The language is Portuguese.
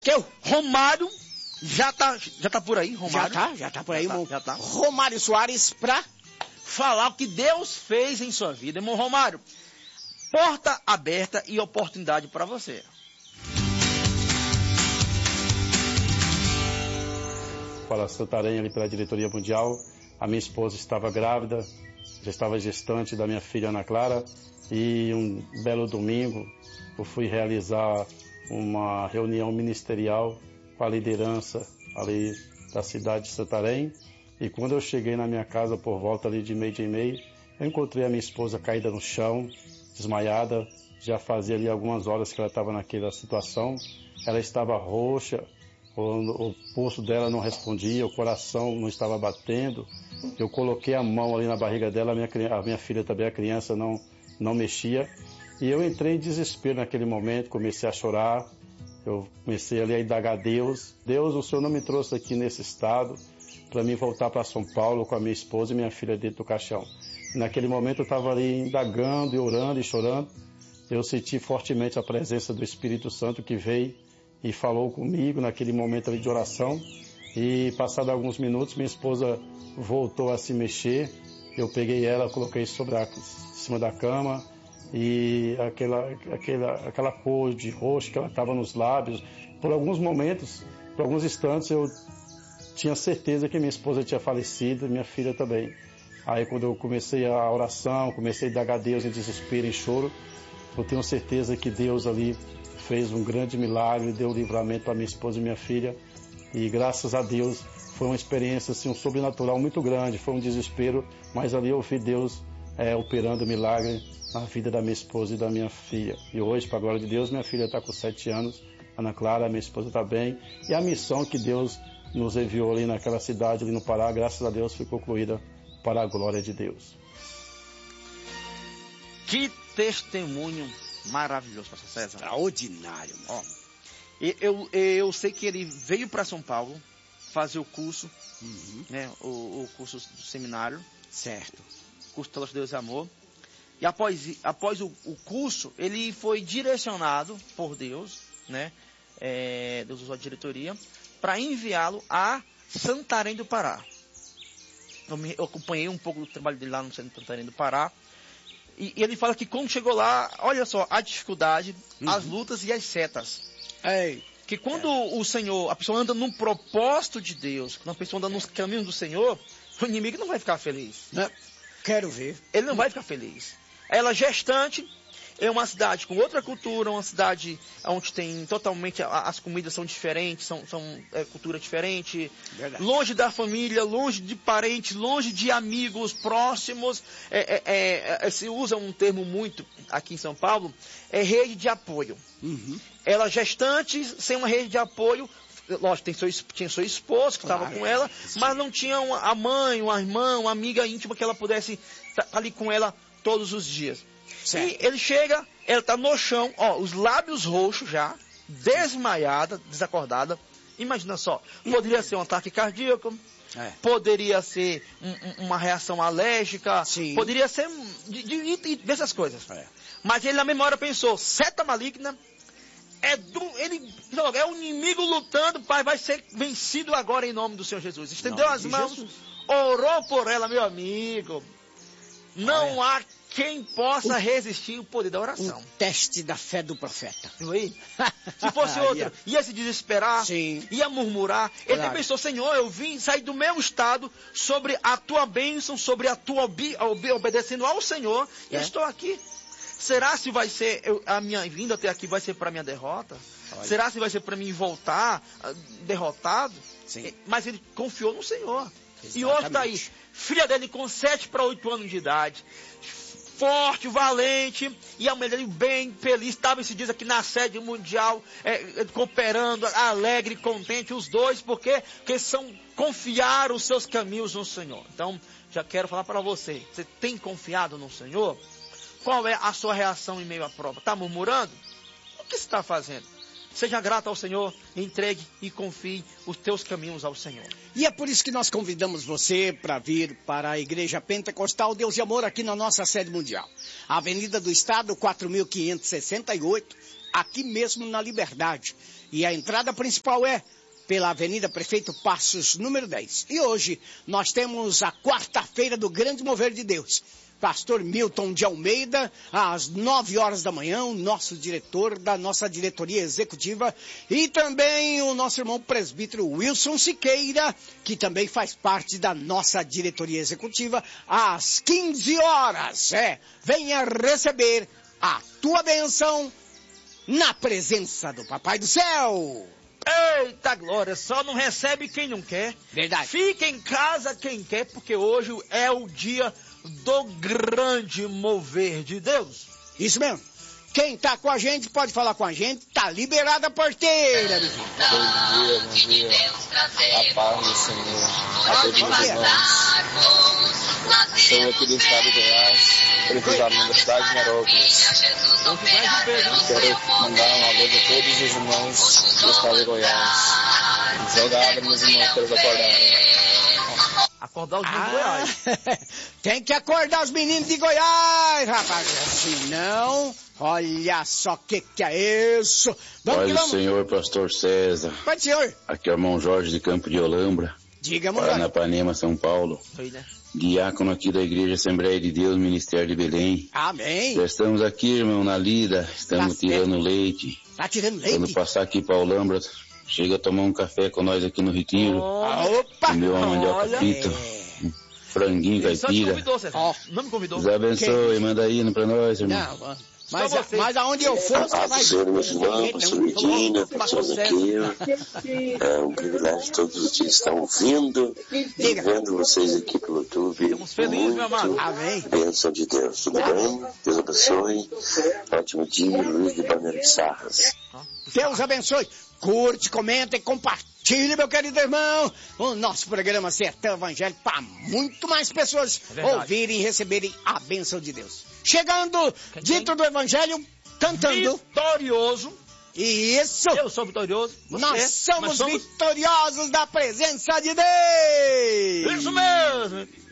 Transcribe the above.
Que o Romário já tá por aí, Romário. Já tá por aí, irmão. Já tá. Romário Soares pra falar o que Deus fez em sua vida. Irmão Romário, porta aberta e oportunidade para você. Para Santarém, ali pela diretoria mundial, a minha esposa estava grávida, já estava gestante da minha filha Ana Clara, e um belo domingo eu fui realizar uma reunião ministerial com a liderança ali da cidade de Santarém, e quando eu cheguei na minha casa por volta ali de meio dia e meio, eu encontrei a minha esposa caída no chão, desmaiada. Já fazia ali algumas horas que ela estava naquela situação, ela estava roxa, o pulso dela não respondia, o coração não estava batendo. Eu coloquei a mão ali na barriga dela, a minha filha também, a criança, não mexia. E eu entrei em desespero naquele momento, comecei a chorar. Eu comecei ali a indagar a Deus. Deus, o Senhor não me trouxe aqui nesse estado para mim voltar para São Paulo com a minha esposa e minha filha dentro do caixão. E naquele momento eu estava ali indagando e orando e chorando. Eu senti fortemente a presença do Espírito Santo que veio e falou comigo naquele momento ali de oração. E passados alguns minutos, minha esposa voltou a se mexer. Eu peguei ela, coloquei em cima da cama, e aquela cor de roxo que ela estava nos lábios, por alguns momentos, por alguns instantes, eu tinha certeza que minha esposa tinha falecido e minha filha também. Aí quando eu comecei a oração, comecei a indagar a Deus em desespero, em choro, eu tenho certeza que Deus ali fez um grande milagre, deu livramento para minha esposa e minha filha, e graças a Deus foi uma experiência assim, um sobrenatural muito grande, foi um desespero, mas ali eu vi Deus operando milagre na vida da minha esposa e da minha filha. E hoje, para a glória de Deus, minha filha está com 7 anos, Ana Clara, minha esposa está bem, e a missão que Deus nos enviou ali naquela cidade, ali no Pará, graças a Deus foi concluída para a glória de Deus. Que testemunho maravilhoso, pastor César. Extraordinário, mano. Eu sei que ele veio para São Paulo fazer o curso, né, o curso do seminário. Certo. Curso Teologia de Deus e Amor. E após o curso, ele foi direcionado por Deus, né? Deus usou a diretoria, para enviá-lo a Santarém do Pará. Eu acompanhei um pouco do trabalho dele lá no Santarém do Pará. E ele fala que quando chegou lá, olha só, a dificuldade, as lutas e as setas. Que quando o Senhor, a pessoa anda num propósito de Deus, quando a pessoa anda nos caminhos do Senhor, o inimigo não vai ficar feliz. Não, quero ver. Ele não vai ficar feliz. Ela gestante, é uma cidade com outra cultura, uma cidade onde tem totalmente, as comidas são diferentes, são cultura diferente. Verdade. Longe da família, longe de parentes, longe de amigos próximos. Se usa um termo muito aqui em São Paulo, rede de apoio. Ela gestante, sem uma rede de apoio. Lógico, tinha seu esposo que estava com ela, mas não tinha a mãe, uma irmã, uma amiga íntima que ela pudesse estar ali com ela todos os dias. Certo. E ele chega, ela está no chão, os lábios roxos já, desmaiada, desacordada. Imagina só, poderia ser um ataque cardíaco, poderia ser uma reação alérgica, poderia ser dessas coisas. Mas ele na mesma hora pensou, seta maligna, é o inimigo lutando, pai, vai ser vencido agora em nome do Senhor Jesus. Estendeu as mãos, orou por ela, meu amigo. Não há quem possa resistir o poder da oração. Um teste da fé do profeta. Se fosse outro, ia se desesperar, ia murmurar. Ele pensou, Senhor, eu vim sair do meu estado sobre a tua bênção, sobre a tua obedecendo ao Senhor, e eu estou aqui. Será se vai ser, a minha vinda até aqui vai ser para minha derrota? Será se vai ser para mim voltar derrotado? Mas ele confiou no Senhor. Exatamente. E hoje está aí, filha dele com 7 para 8 anos de idade, forte, valente, e a mulher dele bem feliz, estava esses dias aqui na sede mundial, cooperando, alegre, contente, os dois, porque confiaram os seus caminhos no Senhor. Então, já quero falar para você tem confiado no Senhor? Qual é a sua reação em meio à prova? Está murmurando? O que você está fazendo? Seja grato ao Senhor, entregue e confie os teus caminhos ao Senhor. E é por isso que nós convidamos você para vir para a Igreja Pentecostal Deus e Amor aqui na nossa sede mundial. Avenida do Estado, 4.568, aqui mesmo na Liberdade. E a entrada principal é pela Avenida Prefeito Passos, número 10. E hoje nós temos a quarta-feira do Grande Mover de Deus. Pastor Milton de Almeida, às 9 horas da manhã, o nosso diretor da nossa diretoria executiva, e também o nosso irmão presbítero Wilson Siqueira, que também faz parte da nossa diretoria executiva, às 15 horas. Venha receber a tua bênção na presença do Papai do Céu. Eita glória, só não recebe quem não quer. Verdade. Fica em casa quem quer, porque hoje é o dia do grande mover de Deus. Isso mesmo. Quem tá com a gente pode falar com a gente, tá liberada a porteira, meu filho. Bom dia. A paz do Senhor. A todos os irmãos. Sou aqui do estado de Goiás, precisamente da cidade de Merópolis. Quero mandar um alô a todos os irmãos do estado de Goiás. Jogada, meus irmãos, para eles acordarem. Acordar os meninos de Goiás. Tem que acordar os meninos de Goiás, rapaz. Senão, olha só que é isso. Paz do Senhor, pastor César. Pai do Senhor. Aqui é o irmão Jorge de Campo de Olambra. Diga, irmão. Paranapanema, São Paulo. Foi, né? Diácono aqui da Igreja Assembleia de Deus, Ministério de Belém. Amém. Já estamos aqui, irmão, na lida. Estamos tirando leite. Tá tirando leite? Quando passar aqui para Olambra, chega a tomar um café com nós aqui no Retiro. Opa! Comer uma mandioca frita. Franguinho, caipira. Não me convidou. Deus abençoe, manda aí pra nós, irmão. Não, mas aonde eu for, você vai... Senhor, meus irmãos, pastor Medina, pastor Zaqueu, é um privilégio todos os dias estar ouvindo e vendo vocês aqui pelo YouTube. Estamos felizes, meu amado. Amém. Bênção de Deus. Tudo bem? Deus abençoe. Ótimo dia, Luiz de Bandeira de Sarras. Deus abençoe. Curte, comenta e compartilhe, meu querido irmão, o nosso programa Sertão Evangélico para muito mais pessoas ouvirem e receberem a bênção de Deus. Chegando, dito do Evangelho, cantando. Vitorioso. Isso. Eu sou vitorioso. Nós somos vitoriosos da presença de Deus. Isso mesmo.